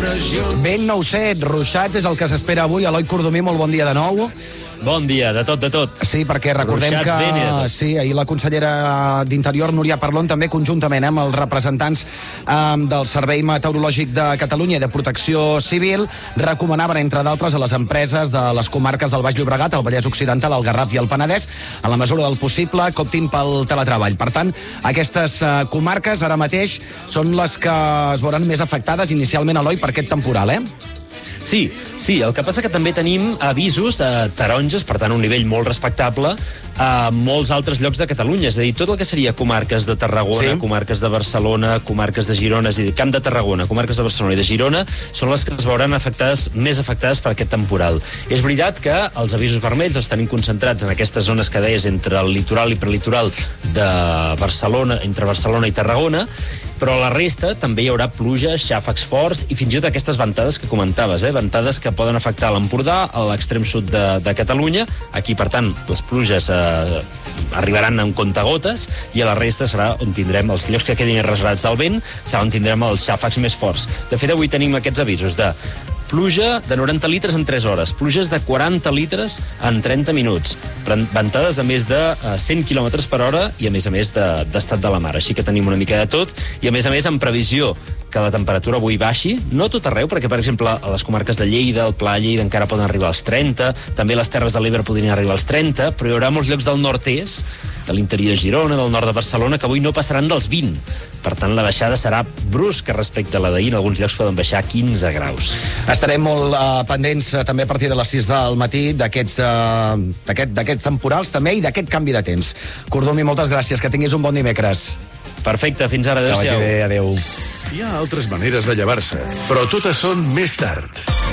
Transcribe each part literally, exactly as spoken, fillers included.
Vent nou-set, ruixats és el que s'espera avui. Eloi Cordomí, molt bon dia de nou. Bon dia, de tot, de tot. Sí, perquè recordem Ruixats, que vent i de tot. sí, ahir la consellera d'Interior, Núria Parlon, també conjuntament amb els representants eh, del Servei Meteorològic de Catalunya i de Protecció Civil, recomanaven, entre d'altres, a les empreses de les comarques del Baix Llobregat, el Vallès Occidental, el Garraf i el Penedès, a la mesura del possible, que optin pel teletreball. Per tant, aquestes eh, comarques ara mateix són les que es veuran més afectades inicialment, Eloi, per aquest temporal, eh? Sí, sí, el que passa que també tenim avisos a taronges, per tant un nivell molt respectable, a molts altres llocs de Catalunya, és a dir, tot el que seria comarques de Tarragona, sí. comarques de Barcelona, comarques de Girona, és a dir, Camp de Tarragona, comarques de Barcelona i de Girona, són les que es veuran afectades, més afectades per aquest temporal. És veritat que els avisos vermells els tenim concentrats en aquestes zones que deies entre el litoral i prelitoral de Barcelona, entre Barcelona i Tarragona, però a la resta també hi haurà pluja, xàfecs forts i fins i tot aquestes ventades que comentaves, eh? ventades que poden afectar l'Empordà, a l'extrem sud de, de Catalunya. Aquí, per tant, les pluges eh, arribaran en contagotes i a la resta serà on tindrem els llocs que quedin reservats del vent, serà on tindrem els xàfecs més forts. De fet, avui tenim aquests avisos de pluja de noranta litres en tres hores, pluges de quaranta litres en trenta minuts, ventades de més de cent quilòmetres per hora i, a més a més, d'estat de, de la mar. Així que tenim una mica de tot i, a més a més, en previsió que la temperatura avui baixi, no tot arreu, perquè, per exemple, a les comarques de Lleida, el Pla de Lleida encara poden arribar als trenta, també les Terres de l'Ebre podrien arribar als trenta, però hi haurà molts llocs del nord-est, de l'interior de Girona, del nord de Barcelona, que avui no passaran dels vint. Per tant, la baixada serà brusca respecte a la d'ahir. En alguns llocs poden baixar quinze graus. Estarem molt uh, pendents uh, també a partir de les sis del matí d'aquests uh, d'aquest, temporals també i d'aquest canvi de temps. Cordomí, moltes gràcies, que tinguis un bon dimecres. Perfecte, fins ara, adéu-siau. Que vagi bé, adéu. Hi ha altres maneres de llevar-se, però totes són més tard.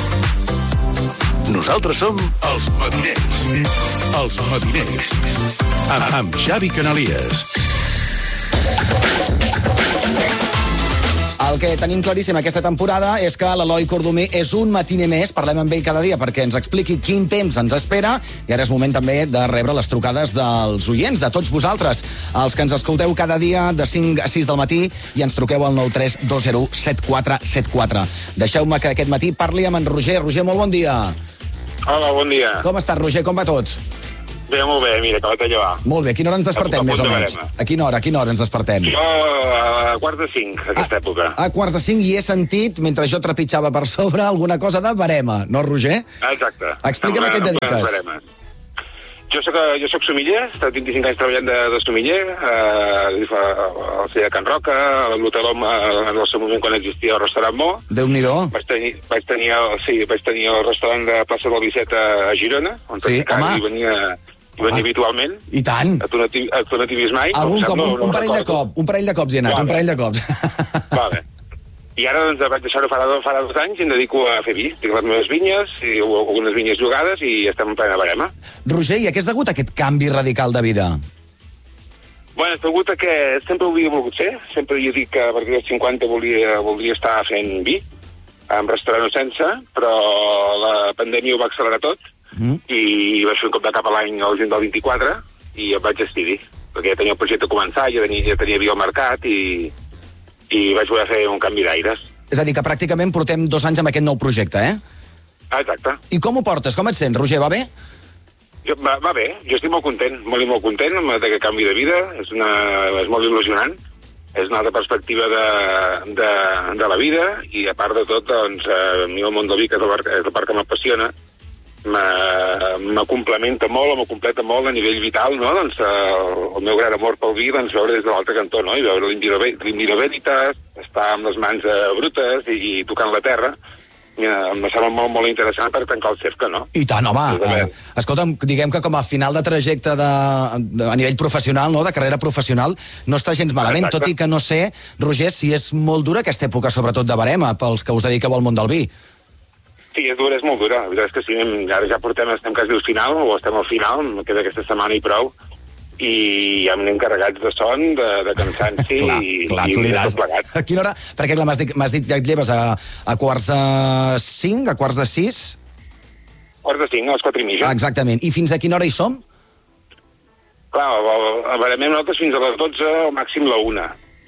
Nosaltres som els Matiners. Els Matiners. Amb, amb Xavi Canalies. El que tenim claríssim aquesta temporada és que l'Eloi Cordomí és un matiner més. Parlem amb ell cada dia perquè ens expliqui quin temps ens espera. I ara és moment també de rebre les trucades dels oients, de tots vosaltres, els que ens escolteu cada dia de cinc a sis del matí i ens truqueu al nou tres dos zero set quatre set quatre. Deixeu-me que aquest matí parli amb en Roger. Roger, molt bon dia. Hola, bon dia. Com estàs, Roger? Com va tot? Bé, molt bé, mira, acabat de llevar. Molt bé, a quina hora ens despertem, més o menys? A quina hora, a quina hora ens despertem? Jo a quarts de cinc, a aquesta a, època. A quarts de cinc, i he sentit, mentre jo trepitjava per sobre, alguna cosa de barema, no, Roger? Exacte. Explica'm a què et dediques. Jo soc, jo soc sumiller, he estat vint-i-cinc anys treballant de, de sumiller, eh, al C de Can Roca, a l'Hotelom, en el seu moment quan existia el restaurant Mo. Déu-n'hi-do. Vaig tenir, vaig tenir, el, sí, vaig tenir el restaurant de Plaça del Vicet a Girona, on sí, home. hi venia... I venia habitualment. I tant. A tu no t'hi vist mai. Algun cop, un, un parell de cop, un parell de cops hi he anat, vale. un parell de cops. Vale. I ara doncs vaig deixar-ho farà, farà dos anys i em dedico a fer vi. Tinc les meves vinyes, i algunes vinyes llogades i estem en plena barema. Roger, i a què és degut aquest canvi radical de vida? Bueno, és degut a que sempre ho havia volgut fer. Sempre jo dic que a partir dels cinquanta volia, volia estar fent vi, amb restaurant o sense, però la pandèmia ho va accelerar tot. Mm. I vaig fer un cop de cap a l'any al juny del vint-i-quatre i em vaig decidir, perquè ja tenia el projecte a començar, ja tenia, ja tenia vi al mercat i, i vaig voler fer un canvi d'aires. És a dir, que pràcticament portem dos anys amb aquest nou projecte, eh? Exacte. I com ho portes? Com et sents, Roger? Va bé? Jo, va, va bé, jo estic molt content, molt i molt content amb aquest canvi de vida, és, una, és molt il·lusionant, és una altra perspectiva de, de, de la vida i a part de tot, doncs, a mi el món del vi, que és el part, és el part que m'apassiona, me complementa molt o me completa molt a nivell vital, no? Doncs el, el meu gran amor pel vi, doncs veure des de l'altre cantó, no? I veure l'Invino Veritas, estar amb les mans eh, brutes i, i tocant la terra, em sembla molt, molt interessant per tancar el cercle, no? I tant, home. Eh, escolta'm, diguem que com a final de trajecte de, de, a nivell professional, no?, de carrera professional, no està gens malament, exacte. Tot i que no sé, Roger, si és molt dura aquesta època, sobretot de barema, pels que us dediqueu al món del vi. Sí, és dura, és molt dura. La veritat és que sí, ara ja portem, estem quasi al final, o estem al final, me queda aquesta setmana i prou, i ja m'hem encarregats de son, de, de cansanci, clar, i, clar, i tu de diràs. tot plegat. A quina hora? Perquè clar, m'has dit, m'has dit que et lleves a, a quarts de cinc, a quarts de sis? Quarts de cinc, a les quatre i mitja. Ah, exactament. I fins a quina hora hi som? Clar, a Baremem nosaltres fins a les dotze, al màxim la una.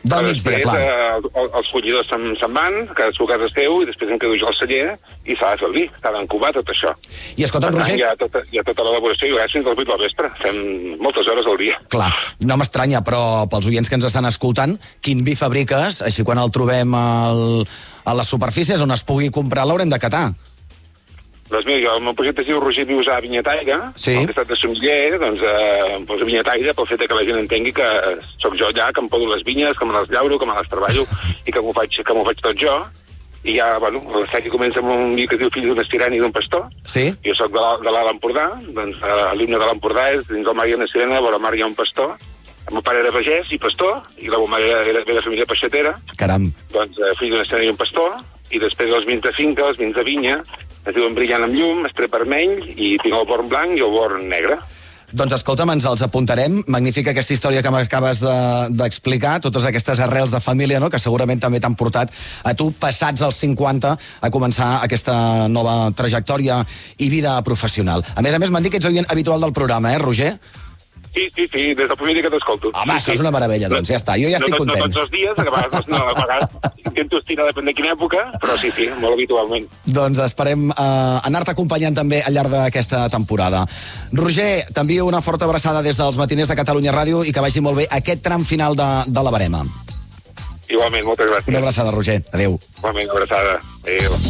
Del migdia, clar. Eh, els collidors se'n se van, cadascú a casa seu, i després em quedo jo al celler i s'ha de fer el vi, s'ha d'encubar tot això. I escolta'm, Roger... Hi ha tota, hi ha tota l'elaboració i gràcies fins als vuit del vespre. Fem moltes hores al dia. Clar, no m'estranya, però pels oients que ens estan escoltant, quin vi fabriques? Així quan el trobem al, a les superfícies on es pugui comprar l'haurem de catar. Doncs mira, jo, el meu projecte es diu Roger Viusà Vinyataire, sí. Al costat de sommelier, doncs eh, em poso Vinyataire pel fet que la gent entengui que sóc jo allà, que em poso les vinyes, que me les llauro, que me les treballo i que m'ho faig, que m'ho faig tot jo. I ja, bueno, la sèrie comença amb un vi que es diu Fill d'un estirant i d'un pastor. Sí. Jo sóc de l'Alt Empordà, doncs eh, l'himne de l'Empordà és dins del mar hi ha una sirena, a la mar hi ha un pastor. El meu pare era pagès i pastor, i la meva mare era, era de família peixatera. Caram. Doncs eh, fill d'un estirant i un pastor, i després els vins de finca, els vins de vinya, es diuen brillant amb llum, estrep vermell, i tinc el born blanc i el born negre. Doncs escolta'm, ens els apuntarem. Magnífica aquesta història que m'acabes d'explicar, de, totes aquestes arrels de família, no?, que segurament també t'han portat a tu, passats els cinquanta, a començar aquesta nova trajectòria i vida professional. A més a més, m'han dit que ets oient habitual del programa, eh, Roger? Sí, sí, sí, des del primer dia que t'escolto. Home, sí, això sí. és una meravella, doncs, ja està, jo ja estic no, content. No tots els dies, a vegades, no, a vegades intento estirar depèn de quina època, però sí, sí, molt habitualment. Doncs esperem eh, anar-te acompanyant també al llarg d'aquesta temporada. Roger, t'envio una forta abraçada des dels matiners de Catalunya Ràdio i que vagi molt bé aquest tram final de, de la barema. Igualment, moltes gràcies. Una abraçada, Roger. Adéu. Igualment, una abraçada. Adéu.